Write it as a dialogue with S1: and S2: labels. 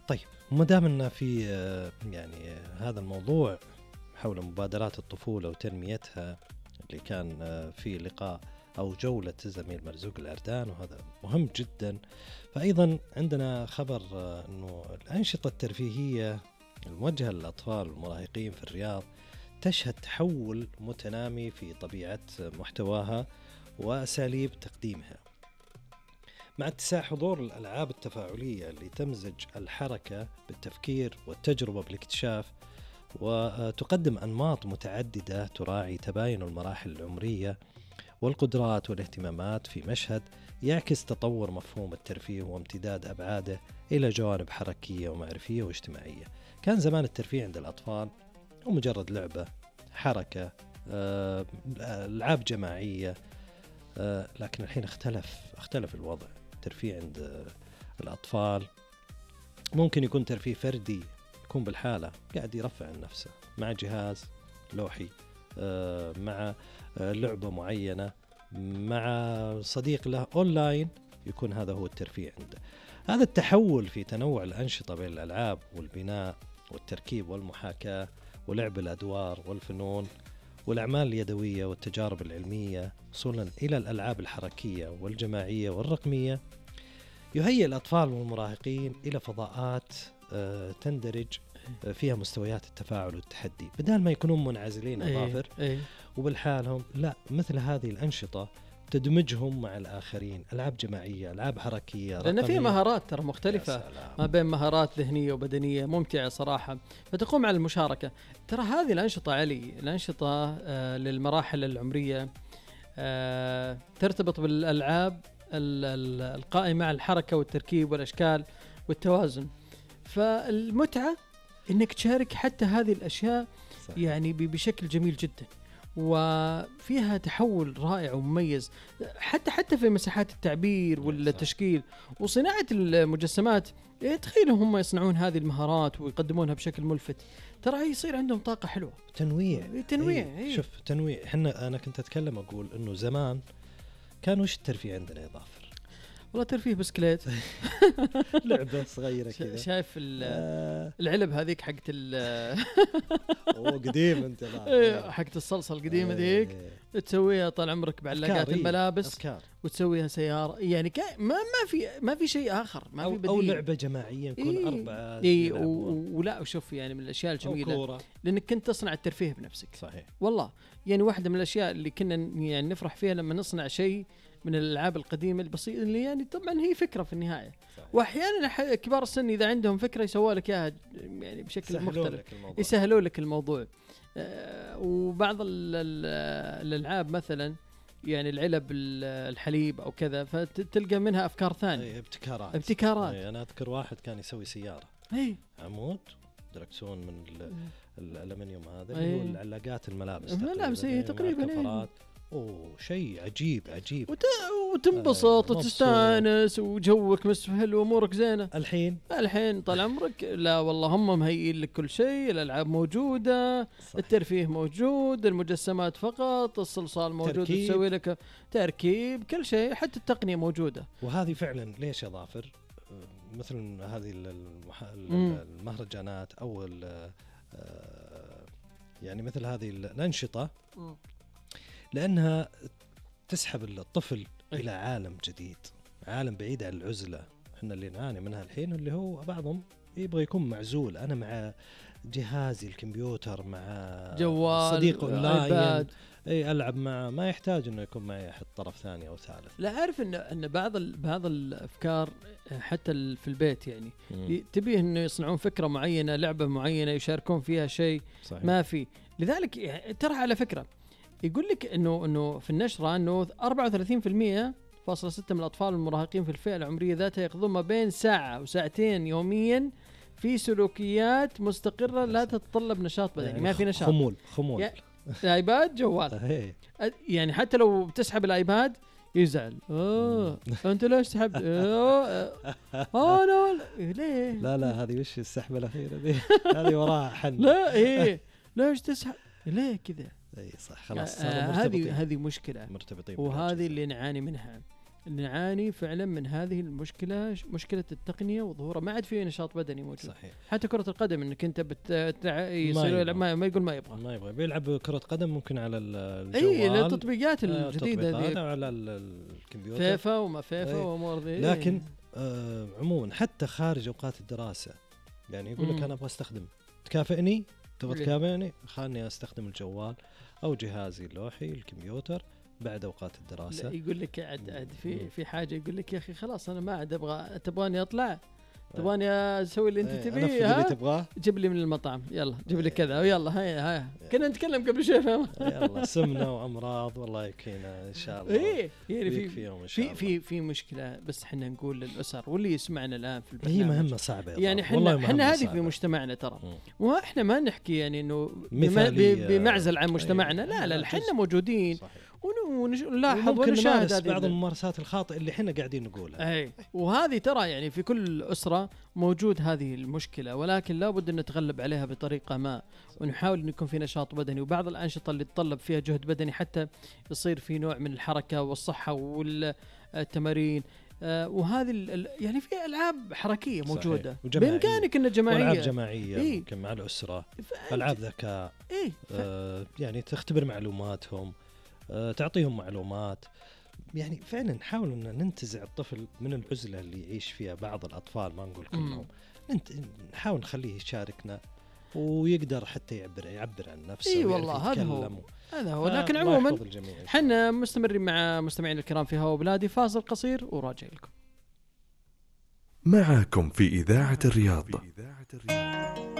S1: طيب ما دامنا في يعني هذا الموضوع حول مبادرات الطفولة وتنميتها اللي كان في لقاء أو جولة الزميل مرزوق الأردان، وهذا مهم جدا. فأيضا عندنا خبر أنه الأنشطة الترفيهية الموجهة للأطفال والمراهقين في الرياض تشهد تحول متنامي في طبيعة محتواها وأساليب تقديمها، مع اتساع حضور الألعاب التفاعلية اللي تمزج الحركة بالتفكير والتجربة بالاكتشاف، وتقدم أنماط متعددة تراعي تباين المراحل العمرية والقدرات والاهتمامات في مشهد يعكس تطور مفهوم الترفيه وامتداد أبعاده إلى جوانب حركية ومعرفية واجتماعية. كان زمان الترفيه عند الأطفال هو مجرد لعبة، حركة، ألعاب جماعية، لكن الحين اختلف الوضع. الترفيه عند الأطفال ممكن يكون ترفيه فردي، يكون بالحالة قاعد يرفع عن نفسه مع جهاز لوحي، مع لعبة معينة، مع صديق له أونلاين، يكون هذا هو الترفيه عنده. هذا التحول في تنوع الأنشطة بين الألعاب والبناء والتركيب والمحاكاة ولعب الأدوار والفنون والأعمال اليدوية والتجارب العلمية وصولا إلى الألعاب الحركية والجماعية والرقمية، يهيئ الأطفال والمراهقين إلى فضاءات تندرج فيها مستويات التفاعل والتحدي، بدل ما يكونون منعزلين ظافر وبالحالهم. لا، مثل هذه الأنشطة تدمجهم مع الآخرين، ألعاب جماعية، ألعاب حركية،
S2: لأن في مهارات ترى مختلفة ما بين مهارات ذهنية وبدنية ممتعة صراحة، فتقوم على المشاركة. ترى هذه الأنشطة الأنشطة للمراحل العمرية ترتبط بالألعاب القائمة على الحركة والتركيب والأشكال والتوازن. فالمتعة إنك تشارك حتى هذه الأشياء صحيح. يعني بشكل جميل جدا، وفيها تحول رائع ومميز حتى في مساحات التعبير والتشكيل وصناعة المجسمات. تخيلوا هم يصنعون هذه المهارات ويقدمونها بشكل ملفت، ترى يصير عندهم طاقة حلوة.
S1: تنويع. شوف تنويع. أنا كنت أتكلم أقول إنه زمان كان وش الترفيه عندنا يا ظافر؟
S2: والله ترفيه بسكليت
S1: لعبة صغيرة كذا.
S2: شايف العلب هذيك حقت
S1: قديم انت
S2: حقت الصلصة القديمة ذيك، تسويها طال عمرك بعلاقات الملابس
S1: أفكار.
S2: وتسويها سيارة، يعني ما في شيء آخر، ما في بديل.
S1: أو لعبة جماعية نكون 4
S2: ولا وشوف يعني من الأشياء الجميلة لأنك كنت تصنع الترفيه بنفسك.
S1: صحيح
S2: والله يعني واحدة من الأشياء اللي كنا يعني نفرح فيها لما نصنع شيء من الألعاب القديمة البسيطة اللي يعني طبعا هي فكرة في النهاية. صحيح. وأحيانا كبار السن إذا عندهم فكرة يسووا لك إياها يعني بشكل مختلف، يسهلوا لك الموضوع. وبعض الألعاب مثلا يعني العلب الحليب أو كذا، فتلقى منها أفكار ثانية. ابتكارات.
S1: أنا أذكر واحد كان يسوي سيارة عمود دركسون من الألمنيوم هذا اللي هو العلاقات الملابس تقريبا. شيء عجيب
S2: وتنبسط وتستانس وجوك مسهل وامورك زينه. الحين طال عمرك لا والله هم مهيئين لك كل شيء، الالعاب موجوده صحيح. الترفيه موجود، المجسمات فقط، الصلصال موجود تسوي لك تركيب، كل شيء، حتى التقنيه موجوده.
S1: وهذه فعلا ليش يا ظافر مثل هذه المهرجانات او يعني مثل هذه الانشطه لأنها تسحب الطفل إلى عالم جديد، عالم بعيد عن العزلة إحنا اللي نعاني منها الحين، اللي هو بعضهم يبغى يكون معزول. أنا مع جهازي الكمبيوتر، مع
S2: جوال،
S1: صديق أونلاين، ألعب معه، ما يحتاج إنه يكون معي أحد طرف ثاني أو ثالث.
S2: لا أعرف إن بعض الأفكار حتى في البيت يعني تبيه إنه يصنعون فكرة معينة، لعبة معينة يشاركون فيها شيء صحيح. ما في، لذلك يعني ترى على فكرة يقول لك إنه في النشرة إنه 34.6% من الأطفال والمراهقين في الفئة العمرية ذاتها يقضون ما بين ساعة وساعتين يوميا في سلوكيات مستقرة لا تتطلب نشاط بدني. يعني ما في نشاط،
S1: خمول
S2: الايباد جوال يعني حتى لو بتسحب الايباد يزعل. انت ليش سحبت؟ انا ليه؟
S1: لا هذه وش السحبة الأخيرة دي؟ هذه وراها حن.
S2: لا ليش تسحب؟ ليه كذا؟
S1: اي صح خلاص.
S2: هذه مشكلة
S1: مرتبطين،
S2: وهذه اللي نعاني منها. نعاني فعلا من هذه المشكلة، مشكلة التقنية وظهورها. ما عاد في نشاط بدني موجود.
S1: صحيح.
S2: حتى كرة القدم انك انت يصير ما يقول ما يبغى
S1: بيلعب كرة قدم ممكن على الجوال.
S2: اي التطبيقات الجديدة
S1: هذه على الكمبيوتر،
S2: فيفا وما فيفا وامور ذي.
S1: لكن عموما حتى خارج اوقات الدراسة يعني يقول لك انا ابغى استخدم، تكافئني تبغى تكافئني خلني استخدم الجوال او جهازي اللوحي الكمبيوتر بعد اوقات الدراسه.
S2: يقول لك عاد في حاجه يقول لك يا اخي خلاص انا ما عاد ابغى، تبغاني اطلع تبغاني اسوي اللي انت تبيه،
S1: اللي تبغاه
S2: جيب لي من المطعم، يلا جيب لي كذا ويلا هيا كنا نتكلم قبل شوي
S1: يلا سمنه وامراض والله يكفينا ان شاء الله.
S2: ايه يعني في مشكله، بس احنا نقول للاسر واللي يسمعنا الان في البرنامج
S1: هي مهمه صعبه
S2: يعني احنا هذه في مجتمعنا ترى، واحنا ما نحكي يعني انه بمعزل عن مجتمعنا، لا احنا موجودين ونلاحظ ونشاهد
S1: بعض الممارسات الخاطئة اللي احنا قاعدين نقولها.
S2: اي وهذه ترى يعني في كل أسرة موجود هذه المشكلة، ولكن لابد أن نتغلب عليها بطريقة ما، ونحاول أن يكون في نشاط بدني، وبعض الأنشطة اللي تطلب فيها جهد بدني حتى يصير في نوع من الحركة والصحة والتمارين. وهذه يعني في ألعاب حركية موجودة بإمكانك أن
S1: ألعاب جماعية ممكن مع الأسرة، ألعاب ذكاء يعني تختبر معلوماتهم، تعطيهم معلومات، يعني فعلا نحاول أن ننتزع الطفل من العزلة اللي يعيش فيها بعض الأطفال، ما نقول كلهم، نحاول نخليه يشاركنا ويقدر حتى يعبر عن نفسه.
S2: اي والله هذا هو لكن عموما حنا مستمرين مع مستمعينا الكرام في هوا بلادي. فاصل قصير وراجع لكم
S3: معكم في إذاعة الرياض.